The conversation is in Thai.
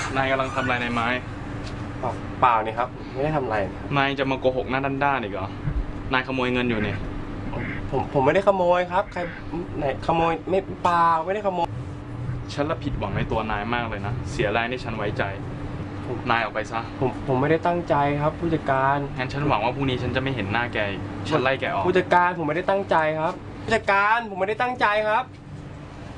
นายกำลังทำอะไรในไม้เปล่านี่ครับไม่ได้ทำอะไรนายจะมาโกหกหน้าด้านๆอีกเหรอนายขโมยเงินอยู่เนี่ยผมไม่ได้ขโมยครับใครไหนขโมยไม่เปล่าไม่ได้ขโมยฉันละผิดหวังในตัวนายมากเลยนะเสียแรงที่ฉันไว้ใจนายออกไปซะผมไม่ได้ตั้งใจครับผู้จัดการงั้นฉันหวังว่าพรุ่งนี้ฉันจะไม่เห็นหน้าแกอีกฉันไล่แกออกผู้จัดการผมไม่ได้ตั้งใจครับผู้จัดการผมไม่ได้ตั้งใจครับ